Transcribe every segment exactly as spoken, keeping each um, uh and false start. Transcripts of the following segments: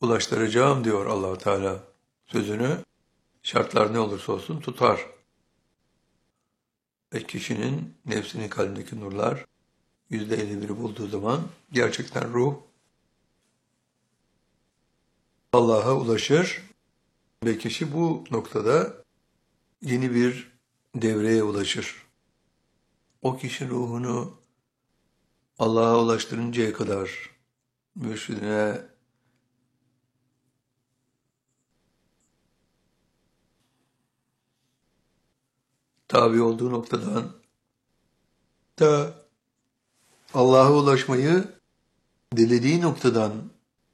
ulaştıracağım diyor Allah-u Teala. Sözünü şartlar ne olursa olsun tutar. Ve kişinin nefsinin kalbindeki nurlar yüzde elli biri bulduğu zaman gerçekten ruh Allah'a ulaşır ve kişi bu noktada yeni bir devreye ulaşır. O kişi ruhunu Allah'a ulaştırıncaya kadar mürşidine tabi olduğu noktadan da Allah'a ulaşmayı dilediği noktadan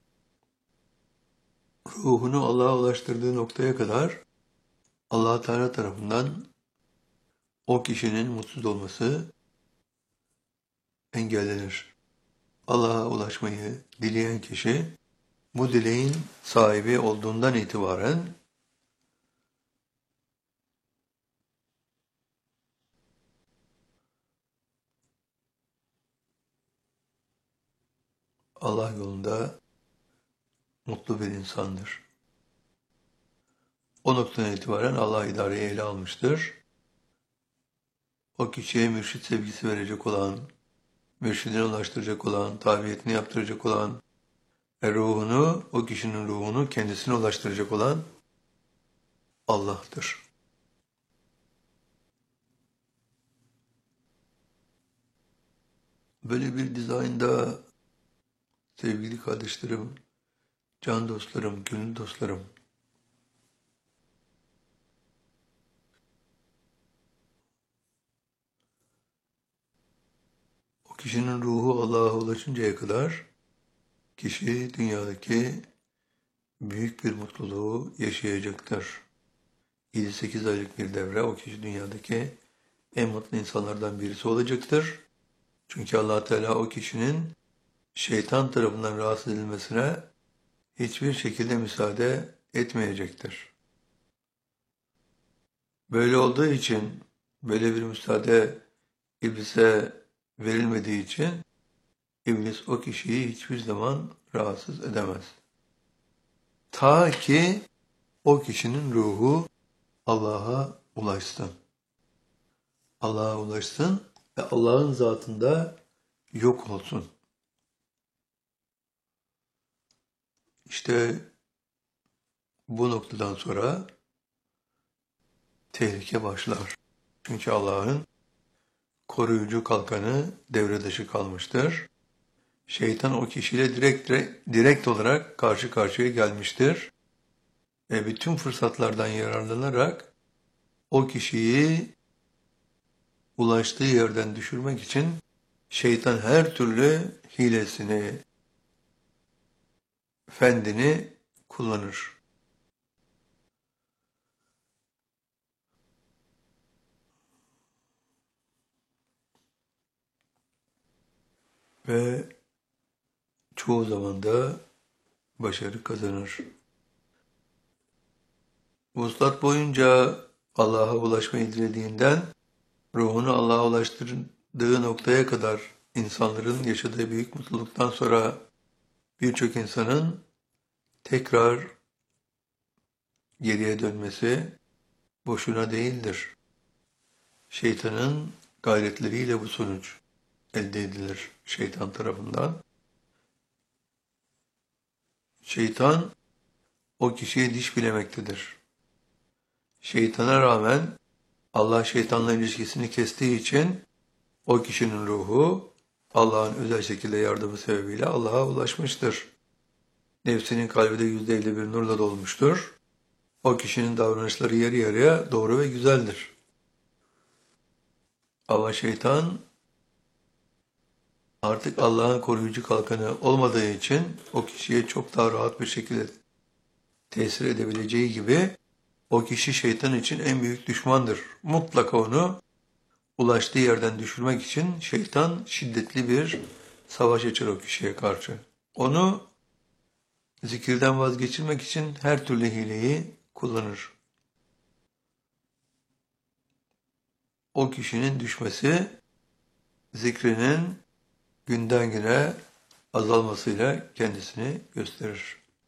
ruhunu Allah'a ulaştırdığı noktaya kadar Allah Teala tarafından o kişinin mutsuz olması engellenir. Allah'a ulaşmayı dileyen kişi bu dileğin sahibi olduğundan itibaren Allah yolunda mutlu bir insandır. O noktadan itibaren Allah idareyi ele almıştır. O kişiye mürşit sevgisi verecek olan, mürşidine ulaştıracak olan, tabiyetini yaptıracak olan ve ruhunu, o kişinin ruhunu kendisine ulaştıracak olan Allah'tır. Böyle bir dizaynda sevgili kardeşlerim, can dostlarım, gönül dostlarım, o kişinin ruhu Allah'a ulaşıncaya kadar kişi dünyadaki büyük bir mutluluğu yaşayacaktır. yedi sekiz aylık bir devre o kişi dünyadaki en mutlu insanlardan birisi olacaktır. Çünkü Allah Teala o kişinin şeytan tarafından rahatsız edilmesine hiçbir şekilde müsaade etmeyecektir. Böyle olduğu için, böyle bir müsaade iblise verilmediği için iblis o kişiyi hiçbir zaman rahatsız edemez. Ta ki o kişinin ruhu Allah'a ulaşsın. Allah'a ulaşsın ve Allah'ın zatında yok olsun. İşte bu noktadan sonra tehlike başlar. Çünkü Allah'ın koruyucu kalkanı devre dışı kalmıştır. Şeytan o kişiyle direkt, direkt olarak karşı karşıya gelmiştir. Ve bütün fırsatlardan yararlanarak o kişiyi ulaştığı yerden düşürmek için şeytan her türlü hilesini, fendini kullanır. Ve çoğu zaman da başarı kazanır. Vuslat boyunca Allah'a ulaşmayı dilediğinden ruhunu Allah'a ulaştırdığı noktaya kadar insanların yaşadığı büyük mutluluktan sonra birçok insanın tekrar geriye dönmesi boşuna değildir. Şeytanın gayretleriyle bu sonuç elde edilir şeytan tarafından. Şeytan o kişiye diş bilemektedir. Şeytana rağmen Allah şeytanla ilişkisini kestiği için o kişinin ruhu Allah'ın özel şekilde yardımı sebebiyle Allah'a ulaşmıştır. Nefsinin kalbi de yüzde elli bir nurla dolmuştur. O kişinin davranışları yarı yarıya doğru ve güzeldir. Ama şeytan artık Allah'ın koruyucu kalkanı olmadığı için o kişiye çok daha rahat bir şekilde tesir edebileceği gibi o kişi şeytan için en büyük düşmandır. Mutlaka onu ulaştığı yerden düşürmek için şeytan şiddetli bir savaş açar o kişiye karşı. Onu zikirden vazgeçirmek için her türlü hileyi kullanır. O kişinin düşmesi zikrinin günden güne azalmasıyla kendisini gösterir.